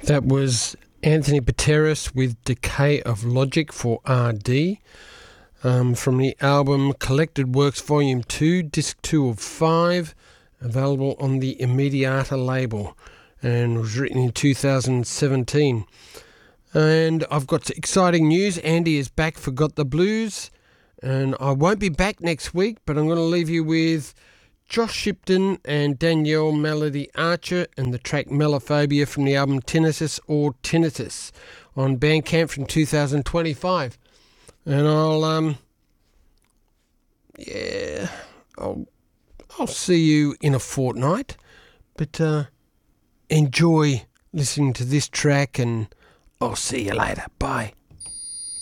That was Anthony Pateris with Decay of Logic for RD from the album Collected Works Volume 2, Disc 2 of 5, available on the Immediata label, and was written in 2017. And I've got exciting news. Andy is back for Got the Blues, and I won't be back next week, but I'm going to leave you with Josh Shipton and Danielle Melody Archer and the track Melophobia from the album Tinnitus or Tinnitus on Bandcamp from 2025. And I'll see you in a fortnight, but enjoy listening to this track, and I'll see you later. Bye.